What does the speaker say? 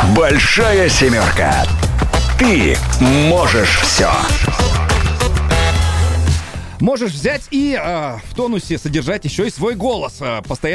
Большая семерка. Ты можешь все. Можешь взять и в тонусе содержать еще и свой голос. Постоянно